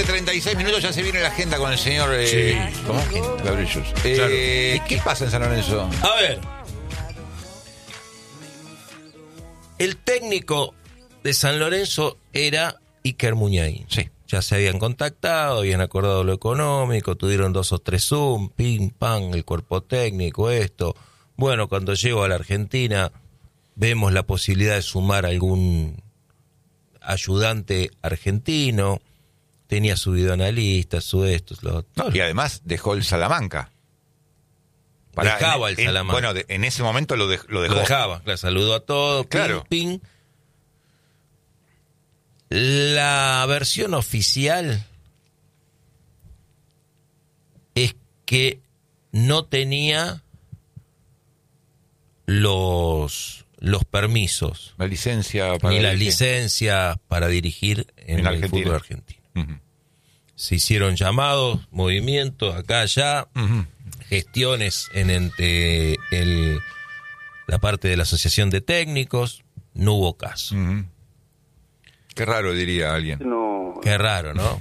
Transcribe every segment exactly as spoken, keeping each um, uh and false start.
nueve treinta y seis minutos, ya se viene la agenda con el señor... Eh, Sí. ¿Cómo? Gabriel Llus. Eh, Claro. ¿Qué pasa en San Lorenzo? A ver. El técnico de San Lorenzo era Iker Muñain. Sí. Ya se habían contactado, habían acordado lo económico, tuvieron dos o tres Zoom, ping, pam, el cuerpo técnico, esto. Bueno, cuando llego a la Argentina, vemos la posibilidad de sumar algún ayudante argentino. Tenía su videoanalista, su esto, lo otro. No, y además dejó el Salamanca. Dejaba en- el Salamanca. en- bueno, de- en ese momento lo, de- lo dejó. Lo dejaba, claro, saludó a todos, Claro. ping, ping. La versión oficial es que no tenía los, los permisos La licencia para ni las dirigir. licencias para dirigir en, En el Argentina. fútbol argentino. Ujú. Se hicieron llamados, movimientos, acá, allá, Ujú. gestiones en entre el, la parte de la asociación de técnicos, no hubo caso. Ujú. Qué raro, diría alguien. No. Qué raro, ¿no?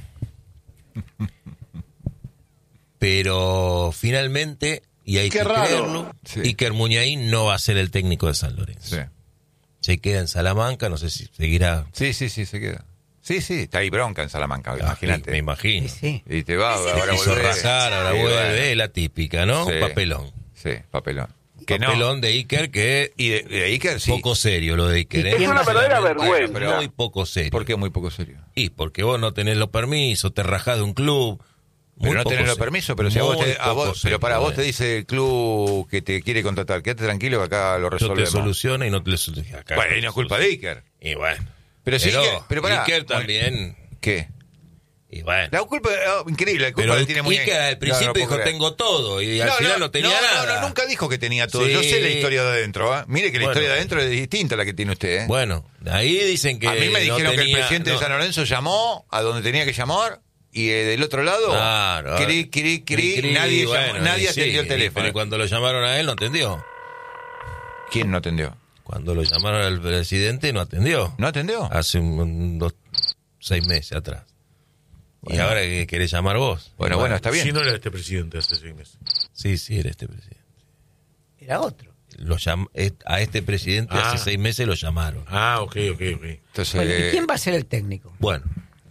Pero finalmente, y hay Qué que raro. creerlo, Sí. Iker Muñain no va a ser el técnico de San Lorenzo. Sí. Se queda en Salamanca, no sé si seguirá. Sí, sí, sí, se queda. Sí, sí, está ahí bronca en Salamanca, Ah, imagínate. Me imagino. Sí, sí. Y te va, ahora Hizo vuelve. rajar, ahora Sí, vuelve, bueno. eh, la típica, ¿no? Sí. Papelón. Sí, papelón. Que no. Papelón de Iker que Y de, de Iker, sí. poco serio lo de Iker. ¿Y ¿eh? quién Es una verdadera Bueno, vergüenza. pero muy poco serio. ¿Por qué muy poco serio? Y porque vos no tenés los permisos, te rajás de un club. Pero Muy no poco tenés los serio. permisos, pero si a vos, Muy te, a poco vos- pero serio, para vos eh. te dice el club que te quiere contratar, quédate tranquilo que acá lo Yo te resolvemos. soluciona y no te lo soluciona. Acá Bueno, y no es culpa de Iker. Y bueno. Pero sí, Iker- pero pará. Iker también. ¿Qué? Y bueno. La culpa, oh, increíble, la culpa Pero la tiene muy Iker al principio No, no puedo dijo creer. tengo todo y al No, final no, no, tenía no, nada. No, no, nunca dijo que tenía todo. Sí. Yo sé la historia de adentro, ¿eh? Mire que la Bueno. historia de adentro es distinta a la que tiene usted, ¿eh? Bueno, ahí dicen que a mí me no dijeron que el tenía- presidente no. de San Lorenzo llamó a donde tenía que llamar y eh, del otro lado, Claro, cri, cri, cri, cri, cri, nadie, bueno, llamó- nadie y sí, atendió el teléfono. Pero cuando lo llamaron a él no atendió. ¿Quién no atendió? Cuando lo llamaron al presidente no atendió. ¿No atendió? Hace un, un- dos, seis meses atrás. Y Bueno. ahora que querés llamar vos. Bueno, bueno, está bien. Si no era este presidente hace seis meses. Sí, sí, era este presidente. Era otro. Lo llam- eh, a este presidente Ah. hace seis meses lo llamaron. Ah, ok, ok, ok. Entonces, Bueno, ¿y eh, quién va a ser el técnico? Bueno,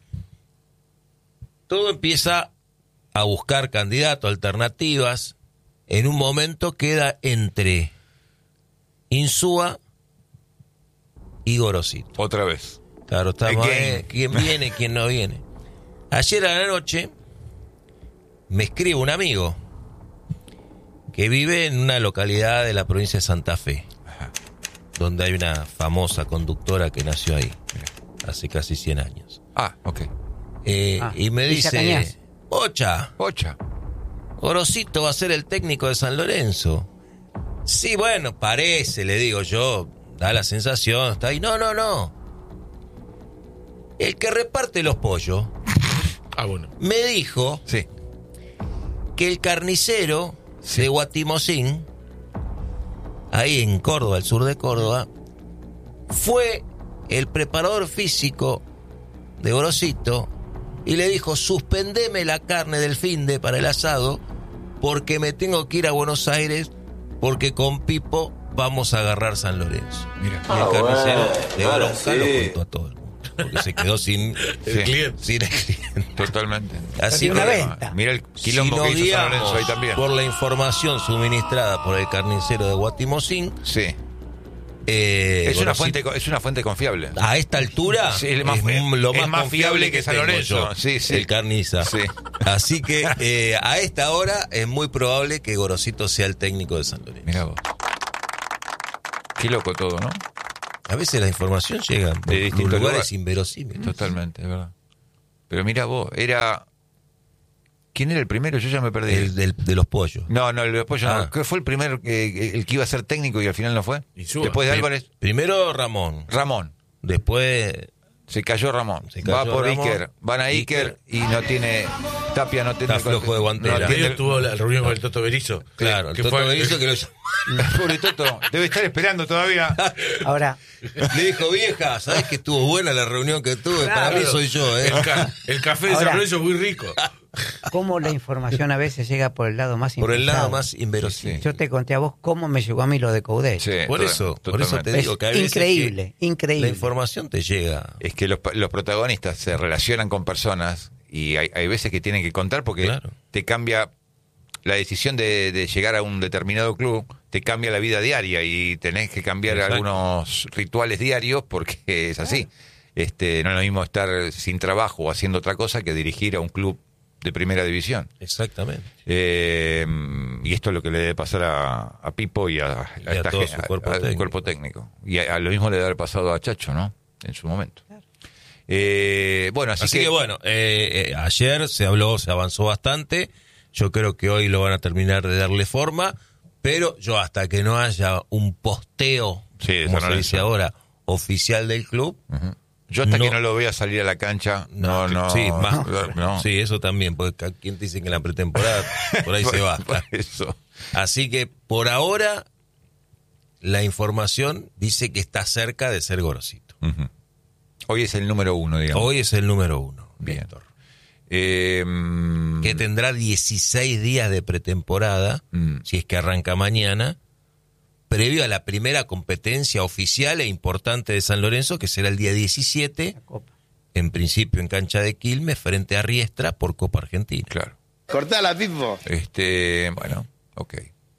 todo empieza a buscar candidatos, alternativas. En un momento queda entre Insúa y Gorosito. otra vez. Claro, estamos Again. ahí, quién viene, quién no viene. Ayer a la noche me escribe un amigo que vive en una localidad de la provincia de Santa Fe, donde hay una famosa conductora que nació ahí, hace casi cien años. Ah, ok. Eh, Ah, y me Villa dice, Cañas. Ocha, Ocha. Gorosito va a ser el técnico de San Lorenzo. Sí, bueno, parece, le digo yo, da la sensación, está ahí. No, no, no. El que reparte los pollos Ah, bueno. me dijo Sí. que el carnicero de Guatimosín, ahí en Córdoba, al sur de Córdoba, fue el preparador físico de Gorosito y le dijo, suspendeme la carne del finde para el asado porque me tengo que ir a Buenos Aires porque con Pipo vamos a agarrar San Lorenzo. Mira. Y el carnicero de bronca lo contó a todo el mundo porque se quedó sin, El Sí. cliente. sin el cliente. Totalmente. Así Perdió una que, venta. Mira el si quilombo nos que hizo San guiamos Lorenzo ahí también. por la información suministrada por el carnicero de Guatimosín, Sí. eh, Es una, Gorosito- fuente, co- es una fuente confiable. a esta altura Sí, es más- es m- lo es más, más confiable fiable que San tengo Lorenzo. yo, Sí, sí. el carniza. Sí. Así que eh, a esta hora es muy probable que Gorosito sea el técnico de San Lorenzo. Mira vos. Qué loco todo, ¿no? A veces la información llega por De distintos lugares lugares. inverosímiles. Totalmente, es verdad. Pero mira vos, era... ¿Quién era el primero? Yo ya me perdí. El del- de los pollos. No, no, el después Ah. no. ¿Qué fue el primer, eh, el que iba a ser técnico y al final no fue? Insúa. Después de Pri- Álvarez, Primero Ramón, Ramón. después Se cayó Ramón. Se cayó Va por Ramón. Iker. Van a Iker, Iker. y no tiene... Tapia no tiene... Está flojo de guantera. no Ayer tiene- tuvo la reunión con el Toto Berizzo. Claro, el que Toto fue- Berizzo que lo Pobre Toto, debe estar esperando todavía. Ahora, le dijo, vieja, ¿sabes que estuvo buena la reunión que tuve? Para Claro. mí soy yo, ¿eh? El, ca- el café de San Ahora- Lorenzo es muy rico. cómo la información a veces llega por el lado más Por el lado impensado. más inverosímil. Yo te conté a vos cómo me llegó a mí lo de Coudet. Sí, Por to- eso, por eso te totalmente. digo que a Es veces increíble, que increíble. la información te llega. Es que los, los protagonistas se relacionan con personas y hay, hay veces que tienen que contar porque Claro. te cambia la decisión de, de llegar a un determinado club, te cambia la vida diaria y tenés que cambiar Exacto. algunos rituales diarios porque es así. Este, no es lo mismo estar sin trabajo o haciendo otra cosa que dirigir a un club de primera división. Exactamente. Eh, y esto es lo que le debe pasar a, a Pipo y a, Y a esta todo gen- su cuerpo a- al técnico. cuerpo técnico. Y a, a lo mismo le debe haber pasado a Chacho, ¿no? En su momento. Eh, bueno, así, Así, que, bueno, eh, eh, ayer se habló, se avanzó bastante. Yo creo que hoy lo van a terminar de darle forma, pero yo hasta que no haya un posteo, Sí, de como San se dice Lorenzo. ahora, oficial del club, Ujú. Yo hasta No. que no lo vea salir a la cancha, no, no. sí, más, no. sí, eso también, porque a- ¿quién te dice que en la pretemporada por ahí se va? Por eso. Así que por ahora la información dice que está cerca de ser Gorosito. Ujú. Hoy es el número uno, digamos. Hoy es el número uno, Bien. Víctor. Eh, mm, Que tendrá dieciséis días de pretemporada, Mm. si es que arranca mañana, previo a la primera competencia oficial e importante de San Lorenzo, que será el día diecisiete, La Copa. en principio en cancha de Quilmes, frente a Riestra por Copa Argentina. Claro. Cortala, Pipo. Este, bueno, ok.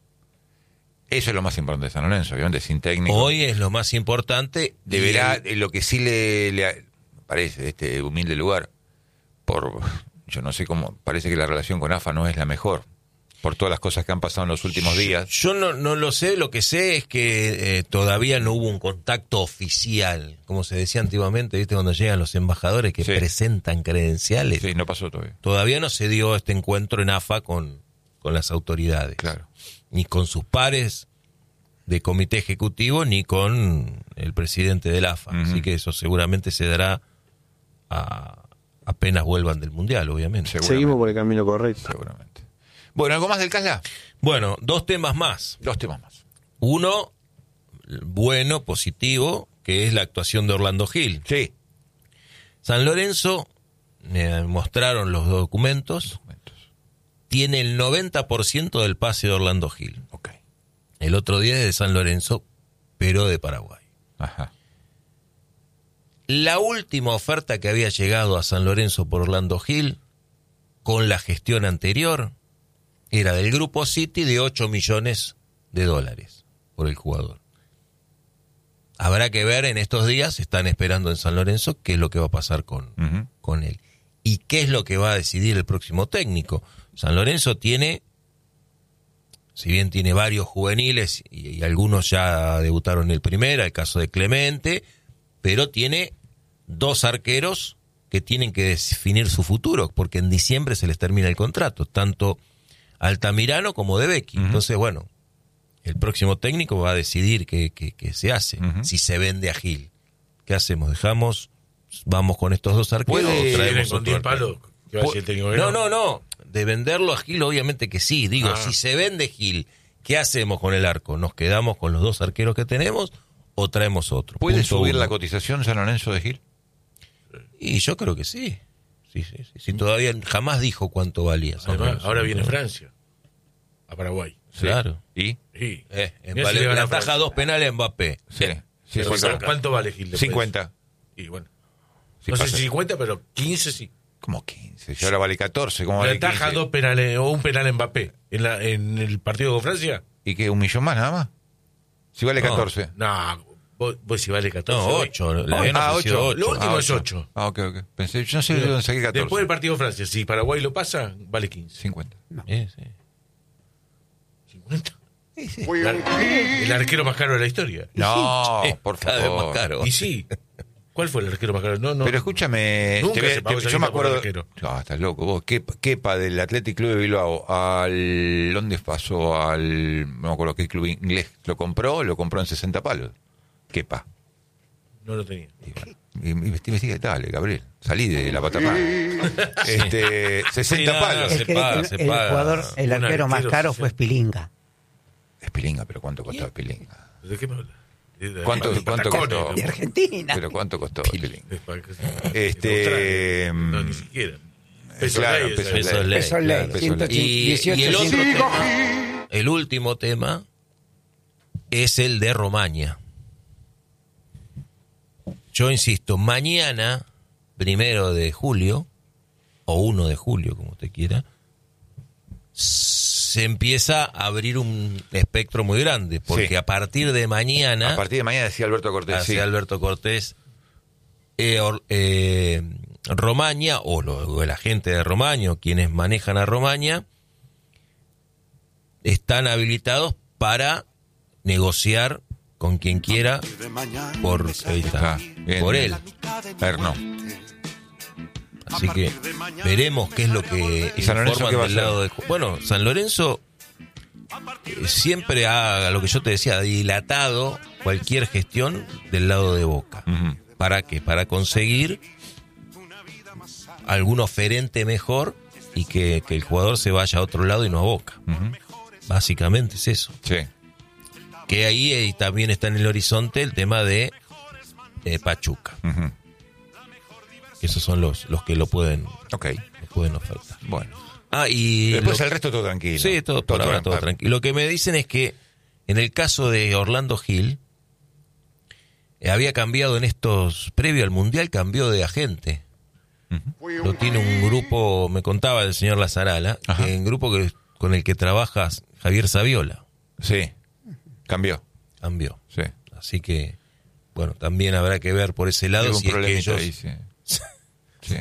Eso es lo más importante de San Lorenzo, obviamente, sin técnico. Hoy es lo más importante. Deberá, y el- eh, lo que sí le, le parece, este humilde lugar, por, yo no sé cómo, parece que la relación con A F A no es la mejor, por todas las cosas que han pasado en los últimos días. Yo no, no lo sé, lo que sé es que eh, todavía no hubo un contacto oficial, como se decía antiguamente, ¿viste? Cuando llegan los embajadores que Sí. presentan credenciales. Sí, no pasó todavía. Todavía no se dio este encuentro en A F A con, con las autoridades. Claro. Ni con sus pares de comité ejecutivo, ni con el presidente del A F A. Ujú. Así que eso seguramente se dará a- apenas vuelvan del Mundial, obviamente. Seguramente. Seguimos por el camino correcto. Seguramente. Bueno, ¿algo más del Casla? Bueno, dos temas más. Dos temas más. Uno, bueno, positivo, que es la actuación de Orlando Gil. Sí. San Lorenzo, me mostraron los documentos, tiene el noventa por ciento del pase de Orlando Gil. Ok. El otro día es de San Lorenzo, pero de Paraguay. Ajá. La última oferta que había llegado a San Lorenzo por Orlando Gil, con la gestión anterior, era del Grupo City de ocho millones de dólares por el jugador. Habrá que ver en estos días, están esperando en San Lorenzo, qué es lo que va a pasar con, Ujú. con él. Y qué es lo que va a decidir el próximo técnico. San Lorenzo tiene, si bien tiene varios juveniles y, y algunos ya debutaron en el primera, el caso de Clemente, pero tiene dos arqueros que tienen que definir su futuro, porque en diciembre se les termina el contrato, tanto Altamirano como De Becchi. Ujú. Entonces, bueno, el próximo técnico va a decidir qué, qué, qué se hace, Ujú. si se vende a Gil. ¿Qué hacemos? ¿Dejamos, vamos con estos dos arqueros Puede- o Vienen traemos con otro diez arquero? palos. ¿Qué va a decir el técnico que No, no, no. De venderlo a Gil, obviamente que sí. Digo, Ah. si se vende Gil, ¿qué hacemos con el arco? ¿Nos quedamos con los dos arqueros que tenemos o traemos otro? ¿Puede Punto subir uno. la cotización San Lorenzo de Gil? Y yo creo que sí. Sí, sí, sí. Si todavía jamás dijo cuánto valía. San Además, Lorenzo. ahora viene Francia. A Paraguay. Claro. ¿Y? Sí. Eh, en Mirá si vale- le gana la a Francia. taja dos penales a Mbappé. Sí. Sí, Pero fue ¿cuánto, acá. cuánto vale Gil? después? cincuenta. Y bueno. Sí, no sé pasa. si cincuenta, pero quince sí. Como quince. Si ahora vale catorce. ¿Cómo Le vale ataja quince? dos penales o un penal a Mbappé en, la, en el partido con Francia. ¿Y qué? ¿Un millón más nada más? Si vale No. catorce. No, vos, vos si vale catorce. No, hoy. ocho. Le habían Ah, ofrecido ocho. ocho. Lo último Ah, es ocho. Ah, ok, ok. Pensé, yo no sé de dónde saqué catorce. Después del partido con Francia, si Paraguay lo pasa, vale quince. cincuenta. Sí, sí. cincuenta. El arquero más caro de la historia. No, Sí, por cada vez favor. más caro. Y sí. ¿Cuál fue el arquero más caro? No, no. Pero escúchame, Nunca te voy a- se pagó te- esa yo me guita por acuerdo. arquero. No, estás loco vos. Kepa, Kepa del Athletic Club de Bilbao al ¿dónde pasó? Al no me acuerdo qué club inglés lo compró, lo compró en sesenta palos. Kepa. No lo tenía. Y investiga, dale, Gabriel, salí de la paternal. este, sesenta Sí, no, palos. no, El, se que- paga, el- se el paga. jugador, el Un arquero más arquero caro se- fue Spilinga. Espilinga, pero ¿cuánto costó Espilinga? ¿De qué me habla? De- ¿Cuánto- de cuánto Patagonia, costó? ¿no? De Argentina. ¿Pero cuánto costó Espilinga? De pa- Este, de Australia. No, ni siquiera. Peso claro, ley, peso esa- Peso ley. Peso ley, claro, peso ciento ley. Y, dieciocho, y el otro ciento treinta. tema, el último tema, es el de Romaña. Yo insisto, mañana, primero de julio, o uno de julio, como usted quiera, se empieza a abrir un espectro muy grande, porque Sí. a partir de mañana, A partir de mañana decía Alberto Cortés. hacia Sí. Alberto Cortés, eh, or- eh, Romaña, o, lo, o la gente de Romaña, o quienes manejan a Romaña, están habilitados para negociar con quien quiera por, ahí está, Ah, bien. por él. A ver, no. Así que veremos qué es lo que ¿Y San Lorenzo informan qué va a del hacer? lado de... Bueno, San Lorenzo eh, siempre ha, lo que yo te decía, dilatado cualquier gestión del lado de Boca. Ujú. ¿Para qué? Para conseguir algún oferente mejor y que, que el jugador se vaya a otro lado y no a Boca. Ujú. Básicamente es eso. Sí. Que ahí eh, también está en el horizonte el tema de eh, Pachuca. Ujú. Esos son los, los que lo pueden, Ok. lo pueden ofertar. Bueno. Ah, y Después lo- el resto todo tranquilo. Sí, todo, por ahora todo tranquilo. tranquilo. Lo que me dicen es que en el caso de Orlando Gil, eh, había cambiado en estos, previo al Mundial, cambió de agente. Lo tiene un grupo, me contaba el señor Lazarala, Ajá. que un grupo que, con el que trabaja Javier Saviola. Sí. Cambió. Cambió. Sí. Así que, bueno, también habrá que ver por ese lado Algún si es que problemita ellos ahí, sí. Sí.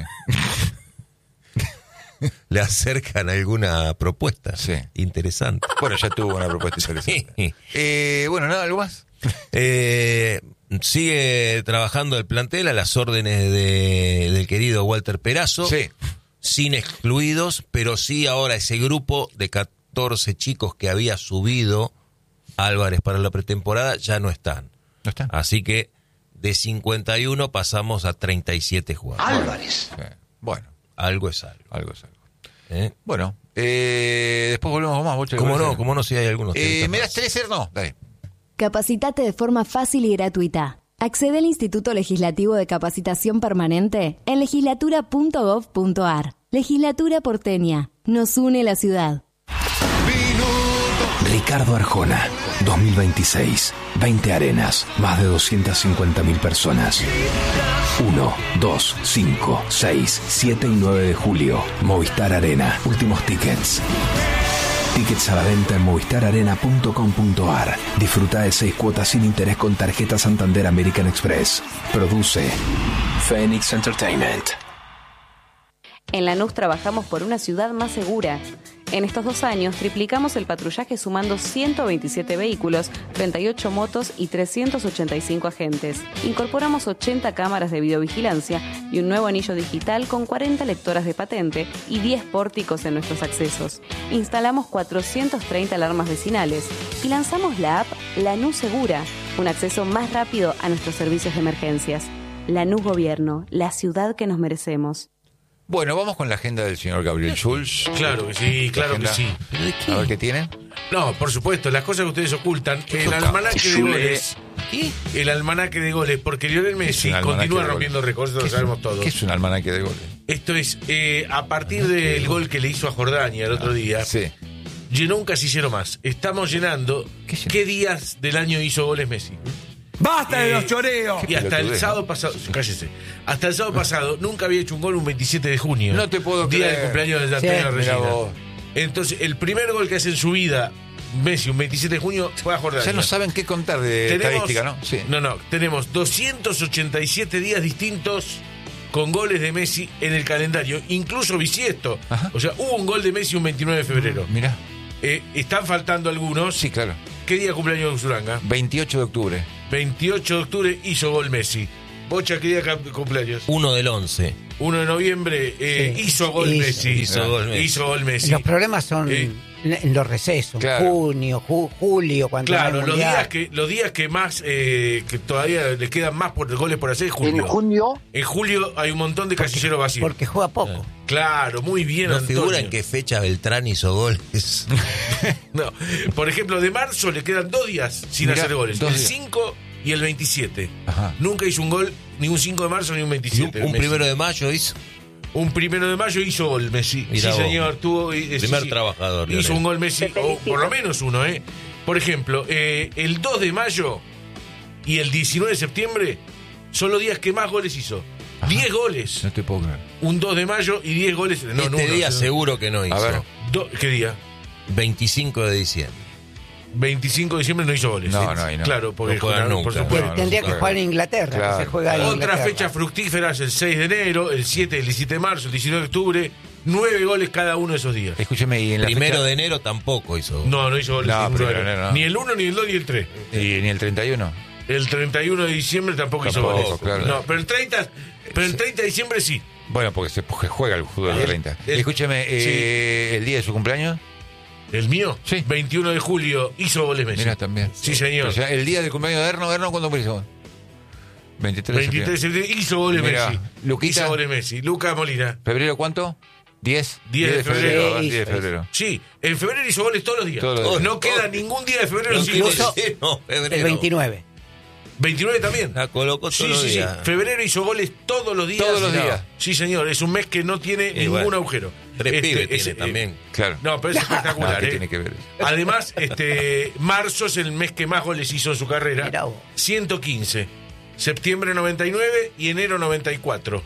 le acercan alguna propuesta Sí. interesante. Bueno, ya tuvo una propuesta interesante. Eh, bueno, nada, ¿algo más? Eh, sigue trabajando el plantel a las órdenes de, del querido Walter Perazo, Sí. sin excluidos, pero sí ahora ese grupo de catorce chicos que había subido Álvarez para la pretemporada ya no están. ¿No está? Así que de cincuenta y uno pasamos a treinta y siete jugadores. Sí. Bueno, Algo es algo. algo es algo. ¿eh? Bueno, eh, después volvemos con más. Bocha, ¿Cómo ¿le no? parece? ¿Cómo no si hay algunos Eh, temitas ¿Me das más? tres ser? No, dale. Capacitate de forma fácil y gratuita. Accede al Instituto Legislativo de Capacitación Permanente en legislatura punto gov punto ar. Legislatura porteña. Nos une la ciudad. Ricardo Arjona, dos mil veintiséis. veinte arenas, más de doscientas cincuenta mil personas. uno, dos, cinco, seis, siete y nueve de julio. Movistar Arena. Últimos tickets. Tickets a la venta en movistar arena punto com punto ar. Disfruta de seis cuotas sin interés con tarjeta Santander American Express. Produce Phoenix Entertainment. En Lanús trabajamos por una ciudad más segura. En estos dos años triplicamos el patrullaje sumando ciento veintisiete vehículos, treinta y ocho motos y trescientos ochenta y cinco agentes. Incorporamos ochenta cámaras de videovigilancia y un nuevo anillo digital con cuarenta lectoras de patente y diez pórticos en nuestros accesos. Instalamos cuatrocientas treinta alarmas vecinales y lanzamos la app Lanús Segura, un acceso más rápido a nuestros servicios de emergencias. Lanús Gobierno, la ciudad que nos merecemos. Bueno, vamos con la agenda del señor Gabriel Schulz. Claro que sí, La claro que agenda. sí. A ver qué tiene. No, por supuesto, las cosas que ustedes ocultan. El oculta? almanaque de Schule. goles. El almanaque de goles, porque Lionel Messi un almanaque continúa de rompiendo goles? récords, ¿Qué lo es sabemos un- todos. ¿Qué es un almanaque de goles? Esto es, eh, a partir del gol que le hizo a Jordania el otro día, Sí. llenó un casillero más. Estamos llenando. ¿Qué llenó? ¿Qué días del año hizo goles Messi? ¡Basta de Eh, los choreos! Y hasta el pelotudez, sábado pasado, cállese, hasta el sábado pasado nunca había hecho un gol un veintisiete de junio. No te puedo Día creer. del cumpleaños de Sí, Antonio mirá Regina. vos. Entonces, el primer gol que hace en su vida Messi un veintisiete de junio fue a Jordania. Ya no saben qué contar de Tenemos- estadística, ¿no? Sí. No, no, tenemos doscientos ochenta y siete días distintos con goles de Messi en el calendario, incluso bisiesto. Ajá. O sea, hubo un gol de Messi un veintinueve de febrero. Mirá. Eh, están faltando algunos. Sí, claro. ¿Qué día cumpleaños de Usuranga? veintiocho de octubre. veintiocho de octubre hizo gol Messi. Bocha, ¿qué día de cumpleaños? Uno del once. uno de noviembre, eh, Sí. hizo gol Hizo. Messi. Hizo gol Messi. Hizo gol Messi. Los problemas son Eh, en los recesos, claro. junio, ju- julio, cuando Claro, no hay los mundial. días que los días que más eh, que todavía le quedan más por goles por hacer es julio. En junio, En julio hay un montón de casilleros vacíos. Porque juega poco. Claro, muy bien, ¿No Antonio. figura en qué fecha Beltrán hizo goles? No, por ejemplo, de marzo le quedan dos días sin Mirá, hacer goles. dos El días. cinco y el veintisiete. Ajá. Nunca hizo un gol, ni un cinco de marzo ni un Y un, veintisiete. un Messi. primero de mayo hizo. Un primero de mayo hizo gol Messi. Mirá sí, vos. señor, tuvo. eh, sí, Primer sí. trabajador, Hizo Lionel. un gol Messi, o por lo menos uno, ¿eh? Por ejemplo, eh, el dos de mayo y el diecinueve de septiembre son los días que más goles hizo. diez goles. No te puedo creer. Un dos de mayo y diez goles. No, este no, uno, día sino- seguro que no hizo. A ver. Do- ¿Qué día? veinticinco de diciembre. veinticinco de diciembre no hizo goles. No, ¿eh? no, ahí no. Claro, porque No juegan por nunca. supuesto. No, Tendría no que se jugar juega. en Inglaterra, Claro. que se juega en Otra Inglaterra. fecha fructífera es el seis de enero, el siete, el diecisiete de marzo, el diecinueve de octubre. Nueve goles cada uno de esos días. Escúcheme, y en la Primero fecha- de enero tampoco hizo gol. No, no hizo goles. No, ninguno primero de de ellos. enero no. Ni el uno, ni el dos, ni el tres. y ni el treinta y uno. El treinta y uno de diciembre tampoco, Tampoco, hizo goles. claro. No, pero el treinta, pero el treinta de diciembre sí. Bueno, porque se porque juega el fútbol del El- treinta. el- Escúcheme, eh, el día de su cumpleaños. ¿El mío? Sí. veintiuno de julio hizo goles Messi. Mira, también. Sí, señor. O sea, el día del cumpleaños de Erno, Erno, ¿cuándo hizo? veintitrés de veintitrés de septiembre. septiembre hizo goles Mirá, Messi. Luquita. Hizo goles Messi. Luca Molina. ¿Febrero cuánto? diez. diez de febrero. a ver, diez de Hizo, febrero. Sí, en febrero hizo goles todos los días. Todos los días. No queda ningún día de febrero No sin quiere goles. decir, no, febrero. El veintinueve. veintinueve también. La colocó todos Sí, los sí, sí. días. Febrero hizo goles todos los días. Todos los No. días. Sí, señor. Es un mes que no tiene ningún bueno. agujero. Tres Este, pibes es, tiene eh, también. Claro. No, pero es No, espectacular. ¿qué ¿eh? tiene que ver? Además, este marzo es el mes que más goles hizo en su carrera. Mirá vos. ciento quince. Septiembre noventa y nueve y enero noventa y cuatro.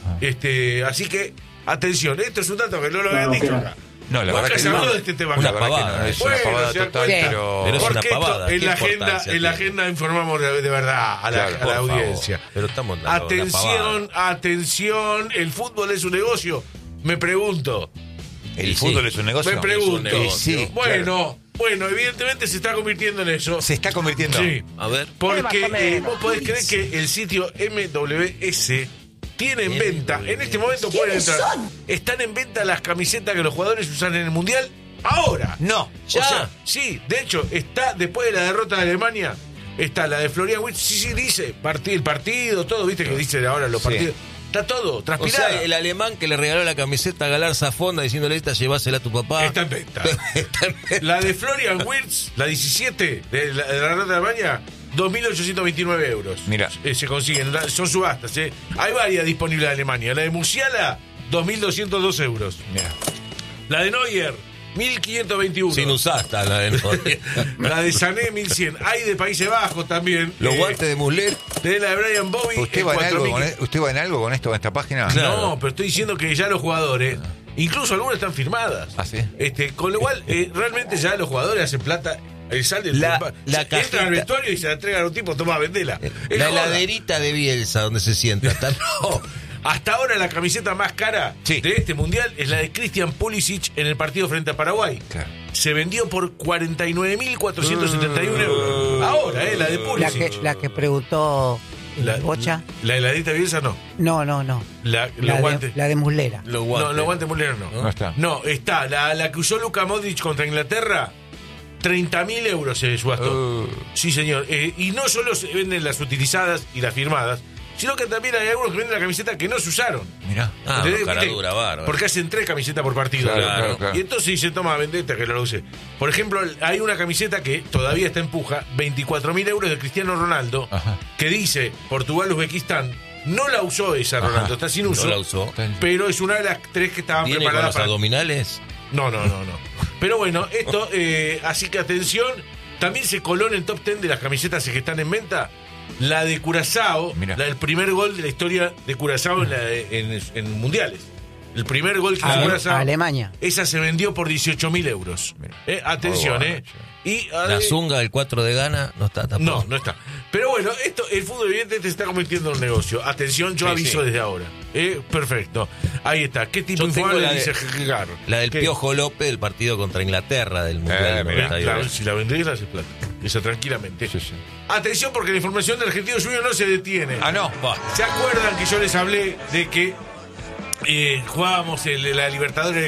Este, así que, atención, esto es un dato que no lo habían dicho acá. No, la Vos verdad que que has no. hablado de este tema Una acá. pavada, Bueno, no, es bueno, una pavada se da total, cuenta. pero... Pero es una Porque esto pavada, en ¿qué la agenda, importancia en la tiene? agenda informamos de, de verdad a la, Claro, a la por favor. audiencia. Pero estamos dando la Atención, pavada. atención, el fútbol es un negocio. Me pregunto, El Y fútbol sí. es un negocio. me pregunto. Es un negocio. Sí, bueno, bueno, evidentemente se está convirtiendo en eso. Se está convirtiendo. Sí, A ver. porque eh, vos podés creer que el sitio M W S tiene en venta, en este momento pueden entrar, están en venta las camisetas que los jugadores usan en el Mundial ahora. No. Ya. O sea, sí, de hecho, está después de la derrota de Alemania, está la de Florian Wirtz, sí, sí, dice, partid, el partido, todo, viste que dicen ahora los Sí. partidos. Está todo, O transpirado. sea, el alemán que le regaló la camiseta a Galarza Fonda diciéndole esta, llevásela a tu papá. Está en venta. Está en venta. La de Florian Wirtz, la diecisiete de la, de la derrota de Alemania, dos mil ochocientos veintinueve euros. Mira. Eh, se consiguen, la- son subastas. Eh. Hay varias disponibles en Alemania. La de Musiala, dos mil doscientos dos euros. Mira. La de Neuer, mil quinientos veintiuno. Sin usar está la de Neuer. La de Sané, mil cien. Hay de Países Bajos también. Los Eh, guantes de Muller. de la de Brian Bobby. ¿Usted en va, en cuatro algo mil. con, e- ¿Usted va en algo con esto, con esta página? Claro. No, pero estoy diciendo que ya los jugadores, incluso algunas están firmadas. ¿Ah, sí? Este, con lo cual, eh, realmente ya los jugadores hacen plata. eh, salen, La- pa- la entran cajita- al vestuario y se la entregan a un tipo, toma, vendela. Es La joda. heladerita de Bielsa donde se sienta. Está- No. Hasta ahora la camiseta más cara Sí. de este mundial es la de Christian Pulisic en el partido frente a Paraguay. Claro. Se vendió por cuarenta y nueve mil cuatrocientos setenta y uno euros. Ahora, eh, la de La Pulisic. que, la que preguntó La- Bocha. La heladita Bielsa no. No, no, no. La, los La guantes. de, la de Muslera. Los No, guantes. los guantes muleros no. No está. No, está. La, la que usó Luka Modric contra Inglaterra, treinta mil euros se subastó. Uh. Sí, señor. Eh, y no solo se venden las utilizadas y las firmadas, sino que también hay algunos que venden la camiseta que no se usaron. Mira. Ah, ¿Entendés? cara ¿Viste? dura, bárbaro. Porque hacen tres camisetas por partido. Claro, Claro. claro, claro. Y entonces dice, toma, vendetta que no lo use. Por ejemplo, hay una camiseta que todavía está en puja, veinticuatro mil euros de Cristiano Ronaldo, Ajá. que dice Portugal-Uzbekistán. No la usó esa Ajá. Ronaldo, está sin uso. No la usó. Pero es una de las tres que estaban ¿Viene con preparadas los para. abdominales? No, no, no, no. Pero bueno, esto, eh, así que atención, también se coló en el top ten de las camisetas que están en venta. La de Curazao, Mirá. la del primer gol de la historia de Curazao en, la de- en, en mundiales. El primer gol que hizo Ale- Curazao. Alemania. Esa se vendió por dieciocho mil euros. Mirá. Eh, atención, Muy ¿eh? bueno, Y, La eh, zunga del cuatro de Gana no está tampoco. no, no está. Pero bueno, esto, el fútbol evidentemente se está convirtiendo en un negocio. Atención, yo Sí, aviso sí. desde ahora. Eh, perfecto. Ahí está. ¿Qué tipo Yo tengo infumable la de- dice Gigar? La del ¿Qué? Piojo López del partido contra Inglaterra del Mundial Eh, del mirá, noventa y Claro, dos. si la vendés, la haces plata. Eso tranquilamente. Sí, sí. Atención porque la información del Argentino Junior no se detiene. Ah, no. ¿Se acuerdan que yo les hablé de que eh, jugábamos el, la Libertadores